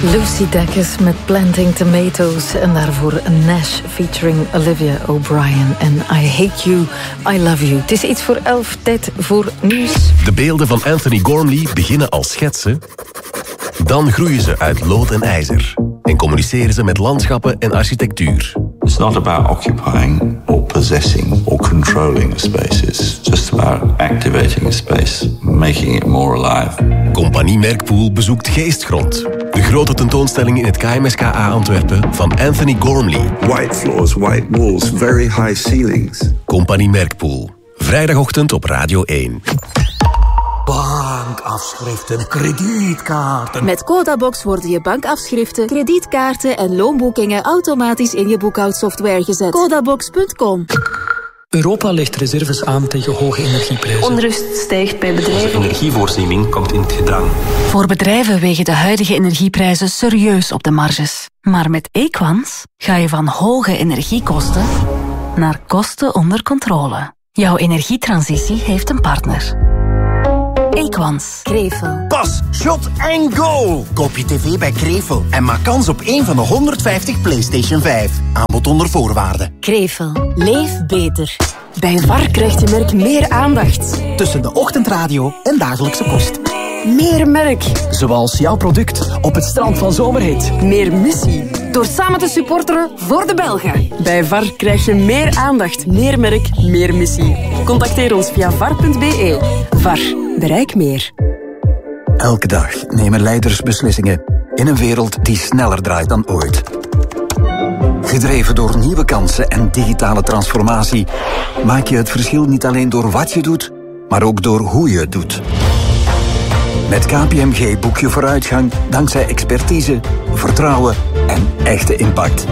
Lucy Dacus met Planting Tomatoes en daarvoor Nash featuring Olivia O'Brien en I Hate You, I Love You. Het is iets voor 11, tijd voor nieuws. De beelden van Anthony Gormley beginnen als schetsen. Dan groeien ze uit lood en ijzer en communiceren ze met landschappen en architectuur. It's not about occupying or possessing or controlling a space. It's just about activating a space, making it more alive. Compagnie Merkpoel bezoekt Geestgrond. De grote tentoonstelling in het KMSKA Antwerpen van Anthony Gormley. White floors, white walls, very high ceilings. Compagnie Merkpoel. Vrijdagochtend op Radio 1. Bankafschriften, kredietkaarten. Met Codabox worden je bankafschriften, kredietkaarten en loonboekingen automatisch in je boekhoudsoftware gezet. Codabox.com. Europa legt reserves aan tegen hoge energieprijzen. Onrust stijgt bij bedrijven. De energievoorziening komt in het gedrang. Voor bedrijven wegen de huidige energieprijzen serieus op de marges. Maar met Equans ga je van hoge energiekosten naar kosten onder controle. Jouw energietransitie heeft een partner. Equans. Krevel. Pas, shot en go! Koop je tv bij Krevel en maak kans op één van de 150 PlayStation 5. Aanbod onder voorwaarden. Krevel. Leef beter. Bij VAR krijgt je merk meer aandacht. Tussen de ochtendradio en dagelijkse kost. Meer merk. Zoals jouw product op het strand van Zomerhit. Meer missie. Door samen te supporteren voor de Belgen. Bij VAR krijg je meer aandacht, meer merk, meer missie. Contacteer ons via var.be. VAR. Bereik meer. Elke dag nemen leiders beslissingen in een wereld die sneller draait dan ooit. Gedreven door nieuwe kansen en digitale transformatie maak je het verschil niet alleen door wat je doet, maar ook door hoe je het doet. Met KPMG boek je vooruitgang dankzij expertise, vertrouwen en echte impact.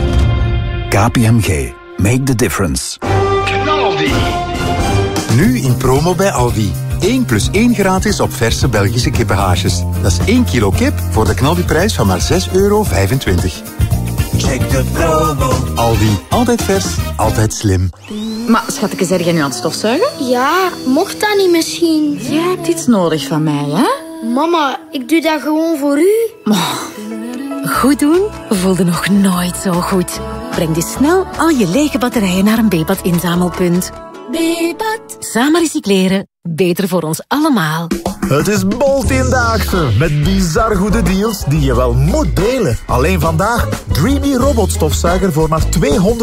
KPMG. Make the difference. Knaldi. Nu in promo bij Aldi. 1 + 1 gratis op verse Belgische kippenhaasjes. Dat is 1 kilo kip voor de knaldiprijs van maar €6,25. Check de promo. Aldi. Altijd vers, altijd slim. Maar schatje, zeg jij nu aan het stofzuigen? Ja, mocht dat niet misschien? Jij hebt iets nodig van mij, hè? Mama, ik doe dat gewoon voor u. Oh. Goed doen voelde nog nooit zo goed. Breng dus snel al je lege batterijen naar een Bebat inzamelpunt. Bebat. Samen recycleren. Beter voor ons allemaal. Het is Bol-10-daagse met bizar goede deals die je wel moet delen. Alleen vandaag Dreamy robotstofzuiger voor maar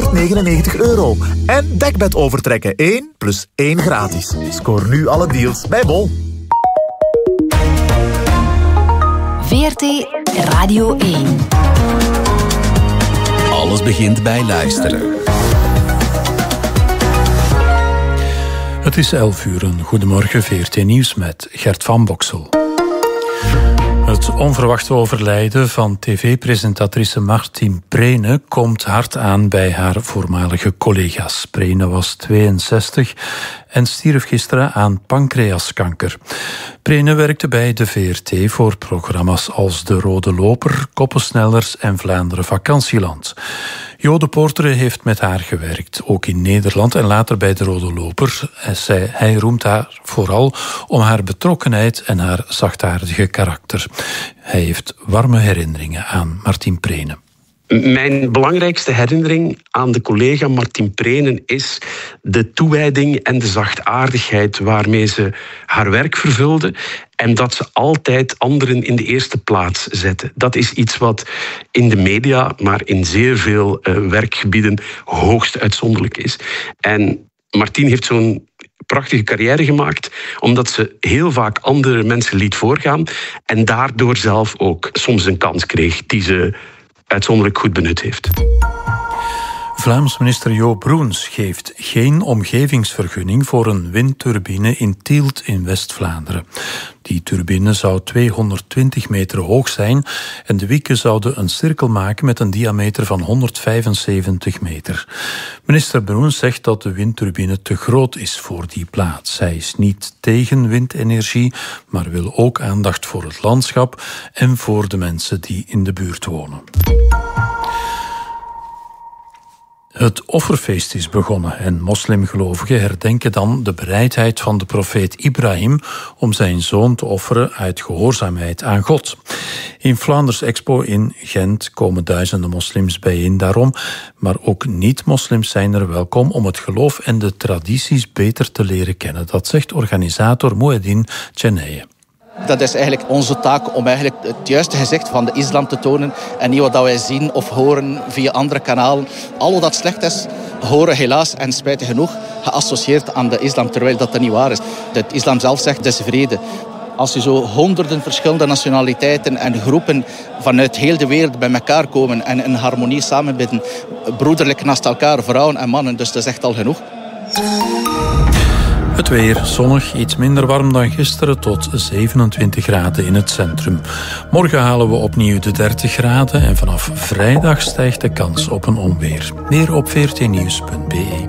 €299. En dekbed overtrekken 1 + 1 gratis. Scoor nu alle deals bij Bol. VRT Radio 1. Alles begint bij luisteren. Het is 11 uur. Goedemorgen, VRT Nieuws met Gert van Boksel. Het onverwachte overlijden van tv-presentatrice Martien Prene komt hard aan bij haar voormalige collega's. Prene was 62 en stierf gisteren aan pancreaskanker. Prene werkte bij de VRT voor programma's als De Rode Loper, Koppensnellers en Vlaanderen Vakantieland. Jo de Poortere heeft met haar gewerkt, ook in Nederland en later bij De Rode Loper. Hij roemt haar vooral om haar betrokkenheid en haar zachtaardige karakter. Hij heeft warme herinneringen aan Martien Prene. Mijn belangrijkste herinnering aan de collega Martien Prene is de toewijding en de zachtaardigheid waarmee ze haar werk vervulde en dat ze altijd anderen in de eerste plaats zette. Dat is iets wat in de media, maar in zeer veel werkgebieden hoogst uitzonderlijk is. En Martien heeft zo'n prachtige carrière gemaakt, omdat ze heel vaak andere mensen liet voorgaan en daardoor zelf ook soms een kans kreeg die ze uitzonderlijk goed benut heeft. Vlaams minister Jo Broens geeft geen omgevingsvergunning voor een windturbine in Tielt in West-Vlaanderen. Die turbine zou 220 meter hoog zijn en de wieken zouden een cirkel maken met een diameter van 175 meter. Minister Broens zegt dat de windturbine te groot is voor die plaats. Hij is niet tegen windenergie, maar wil ook aandacht voor het landschap en voor de mensen die in de buurt wonen. Het offerfeest is begonnen en moslimgelovigen herdenken dan de bereidheid van de profeet Ibrahim om zijn zoon te offeren uit gehoorzaamheid aan God. In Vlaanders Expo in Gent komen duizenden moslims bijeen daarom. Maar ook niet-moslims zijn er welkom om het geloof en de tradities beter te leren kennen. Dat zegt organisator Moueddin Cheneye. Dat is eigenlijk onze taak om eigenlijk het juiste gezicht van de islam te tonen en niet wat wij zien of horen via andere kanalen. Al wat dat slecht is, horen helaas en spijtig genoeg geassocieerd aan de islam, terwijl dat niet waar is. De islam zelf zegt, het is vrede. Als je zo honderden verschillende nationaliteiten en groepen vanuit heel de wereld bij elkaar komen en in harmonie samenbidden, broederlijk naast elkaar, vrouwen en mannen, dus dat is echt al genoeg. Het weer zonnig, iets minder warm dan gisteren, tot 27 graden in het centrum. Morgen halen we opnieuw de 30 graden en vanaf vrijdag stijgt de kans op een onweer. Meer op vrtnieuws.be.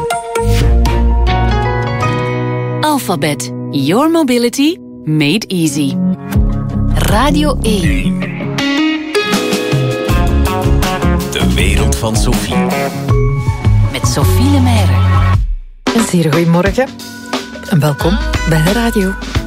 Alphabet. Your mobility made easy. Radio 1. De wereld van Sophie. Met Sophie Lemaire. Een zeer goedemorgen en welkom bij de radio.